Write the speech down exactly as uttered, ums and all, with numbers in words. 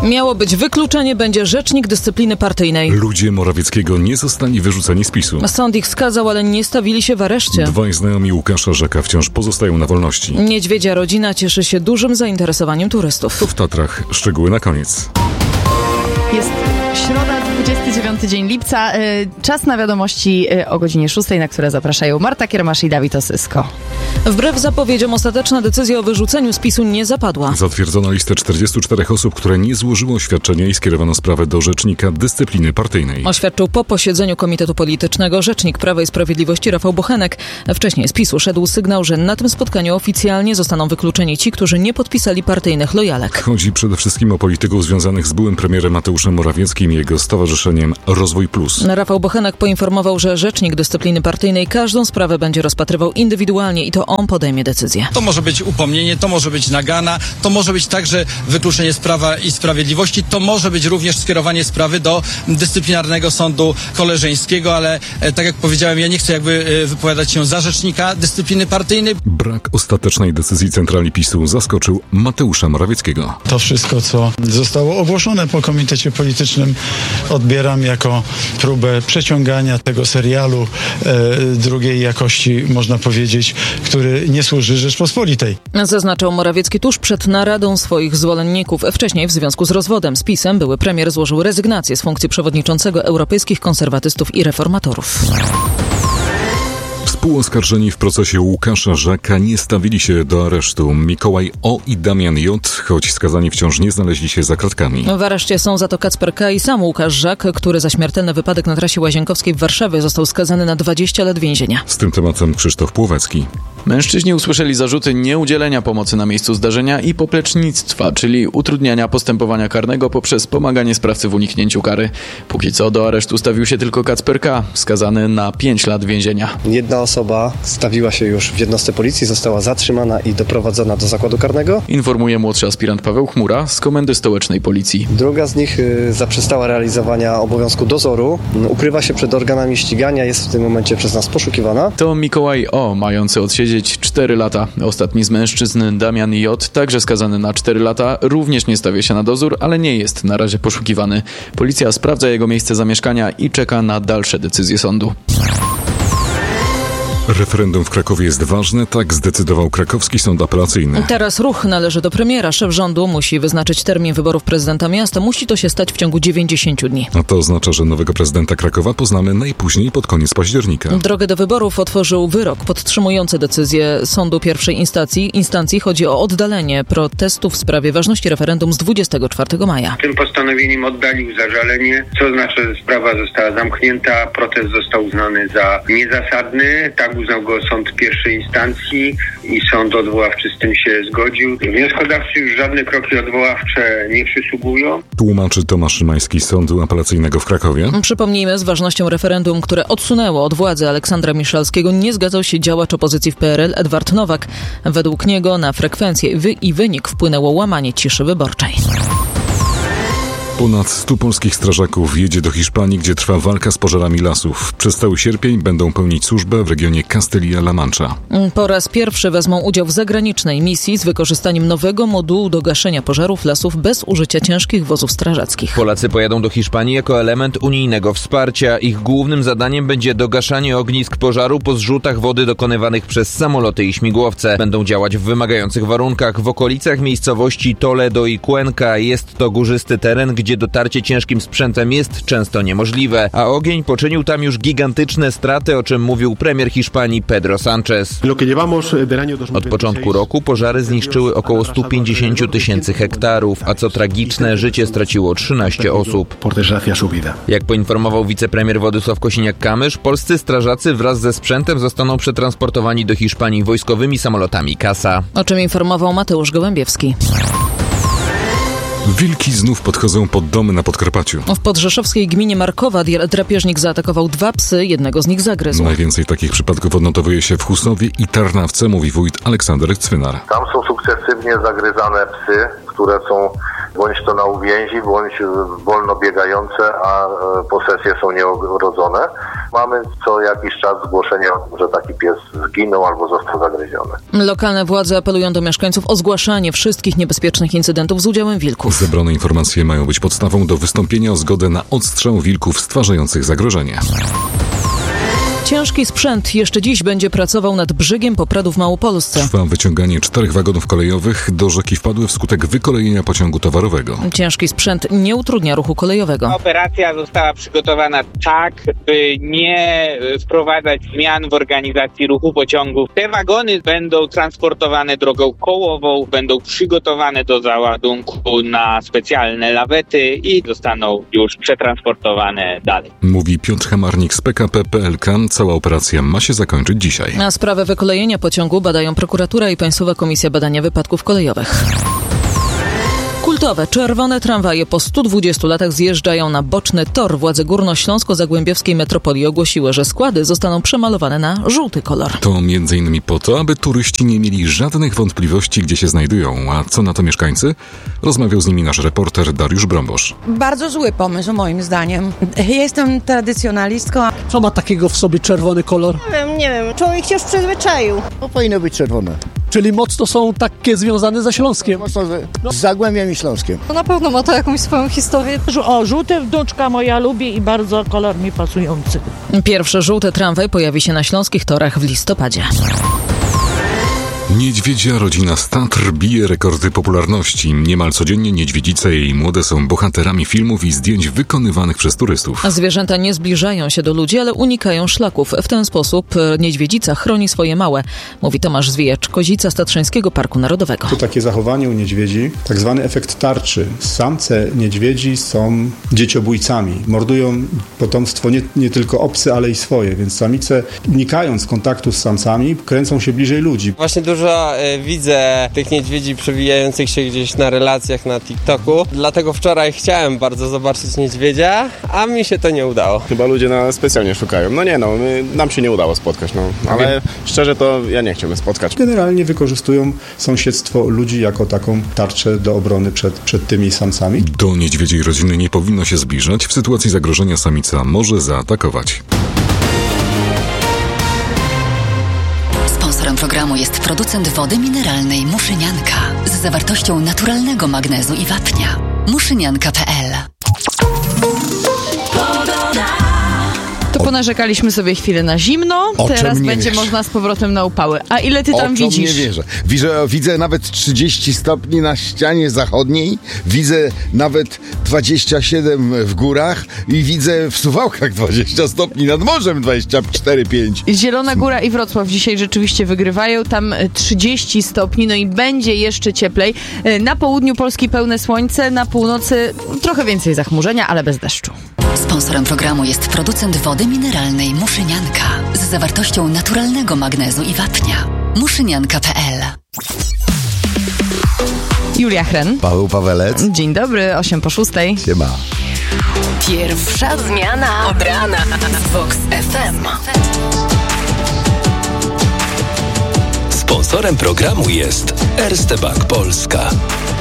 Miało być wykluczenie, będzie rzecznik dyscypliny partyjnej. Ludzie Morawieckiego nie zostali wyrzuceni z PiSu. Sąd ich skazał, ale nie stawili się w areszcie. Dwaj znajomi Łukasza Żaka wciąż pozostają na wolności. Niedźwiedzia rodzina cieszy się dużym zainteresowaniem turystów. To w Tatrach. Szczegóły na koniec. Jest środa, dwudziesty dziewiąty dzień lipca. Czas na wiadomości o godzinie szóstej, na które zapraszają Marta Kiermasz i Dawid Osysko. Wbrew zapowiedziom ostateczna decyzja o wyrzuceniu z PiSu nie zapadła. Zatwierdzono listę czterdziestu czterech osób, które nie złożyły oświadczenia i skierowano sprawę do Rzecznika Dyscypliny Partyjnej. Oświadczył po posiedzeniu Komitetu Politycznego rzecznik Prawa i Sprawiedliwości Rafał Bochenek. Wcześniej z PiSu szedł sygnał, że na tym spotkaniu oficjalnie zostaną wykluczeni ci, którzy nie podpisali partyjnych lojalek. Chodzi przede wszystkim o polityków związanych z byłym premierem Mateuszem Morawieckim i jego stowarzyszeniem Rozwój Plus. Rafał Bochenek poinformował, że rzecznik dyscypliny partyjnej każdą sprawę będzie rozpatrywał indywidualnie i to on podejmie decyzję. To może być upomnienie, to może być nagana, to może być także wykluczenie z Prawa i Sprawiedliwości, to może być również skierowanie sprawy do dyscyplinarnego sądu koleżeńskiego, ale e, tak jak powiedziałem, ja nie chcę jakby e, wypowiadać się za rzecznika dyscypliny partyjnej. Brak ostatecznej decyzji centrali PiSu zaskoczył Mateusza Morawieckiego. To wszystko, co zostało ogłoszone po komitecie politycznym, odbieram jako próbę przeciągania tego serialu e, drugiej jakości, można powiedzieć, który nie służy Rzeczpospolitej. Zaznaczał Morawiecki tuż przed naradą swoich zwolenników. Wcześniej w związku z rozwodem z PiS-em były premier złożył rezygnację z funkcji przewodniczącego Europejskich Konserwatystów i Reformatorów. Współoskarżeni w procesie Łukasza Żaka nie stawili się do aresztu. Mikołaj O. i Damian J., choć skazani wciąż nie znaleźli się za kratkami. W areszcie są za to Kacper K. i sam Łukasz Żak, który za śmiertelny wypadek na trasie Łazienkowskiej w Warszawie został skazany na dwadzieścia lat więzienia. Z tym tematem Krzysztof Płowecki. Mężczyźni usłyszeli zarzuty nieudzielenia pomocy na miejscu zdarzenia i poplecznictwa, czyli utrudniania postępowania karnego poprzez pomaganie sprawcy w uniknięciu kary. Póki co do aresztu stawił się tylko Kacper K., skazany na pięć lat więzienia. Jedna osoba stawiła się już w jednostce policji, została zatrzymana i doprowadzona do zakładu karnego. Informuje młodszy aspirant Paweł Chmura z Komendy Stołecznej Policji. Druga z nich y, zaprzestała realizowania obowiązku dozoru. Ukrywa się przed organami ścigania, jest w tym momencie przez nas poszukiwana. To Mikołaj O., mający odsiedzieć cztery lata. Ostatni z mężczyzn, Damian J., także skazany na cztery lata, również nie stawia się na dozór, ale nie jest na razie poszukiwany. Policja sprawdza jego miejsce zamieszkania i czeka na dalsze decyzje sądu. Referendum w Krakowie jest ważne, tak zdecydował krakowski sąd apelacyjny. Teraz ruch należy do premiera. Szef rządu musi wyznaczyć termin wyborów prezydenta miasta. Musi to się stać w ciągu dziewięćdziesięciu dni. A to oznacza, że nowego prezydenta Krakowa poznamy najpóźniej pod koniec października. Drogę do wyborów otworzył wyrok podtrzymujący decyzję sądu pierwszej instancji. instancji. Chodzi o oddalenie protestu w sprawie ważności referendum z dwudziestego czwartego maja. Tym postanowieniem oddalił zażalenie, co oznacza, że sprawa została zamknięta, protest został uznany za niezasadny. Tak uznał go sąd pierwszej instancji i sąd odwoławczy z tym się zgodził. Wnioskodawcy już żadne kroki odwoławcze nie przysługują. Tłumaczy Tomasz Szymański z Sądu Apelacyjnego w Krakowie. Przypomnijmy, z ważnością referendum, które odsunęło od władzy Aleksandra Miszalskiego, nie zgadzał się działacz opozycji w P R L Edward Nowak. Według niego na frekwencję i wynik wpłynęło łamanie ciszy wyborczej. Ponad stu polskich strażaków jedzie do Hiszpanii, gdzie trwa walka z pożarami lasów. Przez cały sierpień będą pełnić służbę w regionie Castilla-La Mancha. Po raz pierwszy wezmą udział w zagranicznej misji z wykorzystaniem nowego modułu do gaszenia pożarów lasów bez użycia ciężkich wozów strażackich. Polacy pojadą do Hiszpanii jako element unijnego wsparcia. Ich głównym zadaniem będzie dogaszanie ognisk pożaru po zrzutach wody dokonywanych przez samoloty i śmigłowce. Będą działać w wymagających warunkach. W okolicach miejscowości Toledo i Cuenca jest to górzysty teren, gdzie dotarcie ciężkim sprzętem jest często niemożliwe, a ogień poczynił tam już gigantyczne straty, o czym mówił premier Hiszpanii Pedro Sánchez. Od początku roku pożary zniszczyły około stu pięćdziesięciu tysięcy hektarów, a co tragiczne, życie straciło trzynaście osób. Jak poinformował wicepremier Władysław Kosiniak-Kamysz, polscy strażacy wraz ze sprzętem zostaną przetransportowani do Hiszpanii wojskowymi samolotami Casa. O czym informował Mateusz Gołębiewski. Wilki znów podchodzą pod domy na Podkarpaciu. W podrzeszowskiej gminie Markowa drapieżnik zaatakował dwa psy, jednego z nich zagryzł. Najwięcej takich przypadków odnotowuje się w Husowie i Tarnawce, mówi wójt Aleksander Cwynar. Tam są sukcesywnie zagryzane psy, które są bądź to na uwięzi, bądź wolno biegające, a posesje są nieogrodzone. Mamy co jakiś czas zgłoszenia, że taki pies zginął albo został zagryziony. Lokalne władze apelują do mieszkańców o zgłaszanie wszystkich niebezpiecznych incydentów z udziałem wilków. Zebrane informacje mają być podstawą do wystąpienia o zgodę na odstrzał wilków stwarzających zagrożenie. Ciężki sprzęt jeszcze dziś będzie pracował nad brzegiem Popradu w Małopolsce. Trwa wyciąganie czterech wagonów kolejowych. Do rzeki wpadły wskutek wykolejenia pociągu towarowego. Ciężki sprzęt nie utrudnia ruchu kolejowego. Operacja została przygotowana tak, by nie wprowadzać zmian w organizacji ruchu pociągów. Te wagony będą transportowane drogą kołową, będą przygotowane do załadunku na specjalne lawety i zostaną już przetransportowane dalej. Mówi Piotr Hamarnik z P K P P L K. Cała operacja ma się zakończyć dzisiaj. Na sprawę wykolejenia pociągu badają prokuratura i Państwowa Komisja Badania Wypadków Kolejowych. Kultowe czerwone tramwaje po stu dwudziestu latach zjeżdżają na boczny tor. Władze górnośląsko-zagłębiowskiej metropolii ogłosiły, że składy zostaną przemalowane na żółty kolor. To między innymi po to, aby turyści nie mieli żadnych wątpliwości, gdzie się znajdują. A co na to mieszkańcy? Rozmawiał z nimi nasz reporter Dariusz Brąbosz. Bardzo zły pomysł moim zdaniem. Jestem tradycjonalistką. Co ma takiego w sobie czerwony kolor? Nie wiem, nie wiem. Człowiek się już przyzwyczaił. To powinno być czerwone. Czyli mocno są takie związane ze Śląskiem. Mocno z, z Zagłębiem i Śląskiem. No na pewno ma to jakąś swoją historię. O, żółty wnuczka moja lubi i bardzo kolor mi pasujący. Pierwszy żółty tramwaj pojawi się na śląskich torach w listopadzie. Niedźwiedzia rodzina z Tatr bije rekordy popularności. Niemal codziennie niedźwiedzice i jej młode są bohaterami filmów i zdjęć wykonywanych przez turystów. Zwierzęta nie zbliżają się do ludzi, ale unikają szlaków. W ten sposób niedźwiedzica chroni swoje małe, mówi Tomasz Zwijacz, kozica z Tatrzańskiego Parku Narodowego. To takie zachowanie u niedźwiedzi, tak zwany efekt tarczy. Samce niedźwiedzi są dzieciobójcami. Mordują potomstwo nie, nie tylko obce, ale i swoje, więc samice, unikając kontaktu z samcami, kręcą się bliżej ludzi. Właśnie dużo widzę tych niedźwiedzi przewijających się gdzieś na relacjach na TikToku. Dlatego wczoraj chciałem bardzo zobaczyć niedźwiedzia, a mi się to nie udało. Chyba ludzie nas specjalnie szukają. No nie no, my, nam się nie udało spotkać, no. Ale okay. Szczerze to ja nie chciałbym spotkać. Generalnie wykorzystują sąsiedztwo ludzi jako taką tarczę do obrony przed, przed tymi samcami. Do niedźwiedziej rodziny nie powinno się zbliżać. W sytuacji zagrożenia samica może zaatakować. Sponsorem programu jest producent wody mineralnej Muszynianka z zawartością naturalnego magnezu i wapnia. muszynianka kropka p l. To ponarzekaliśmy sobie chwilę na zimno, o teraz będzie wiesz? można z powrotem na upały. A ile ty tam o widzisz? Nie wierzę. Widzę, widzę nawet trzydzieści stopni na ścianie zachodniej, widzę nawet dwadzieścia siedem w górach i widzę w Suwałkach dwadzieścia stopni, nad morzem dwadzieścia cztery pięć. Zielona Góra i Wrocław dzisiaj rzeczywiście wygrywają, tam trzydzieści stopni, no i będzie jeszcze cieplej. Na południu Polski pełne słońce, na północy trochę więcej zachmurzenia, ale bez deszczu. Sponsorem programu jest producent wody mineralnej Muszynianka z zawartością naturalnego magnezu i wapnia. muszynianka kropka p l. Julia Chren. Paweł Pawelec. Dzień dobry, osiem po szóstej. Siema. Pierwsza zmiana od rana w Vox F M. Sponsorem programu jest Erste Bank Polska.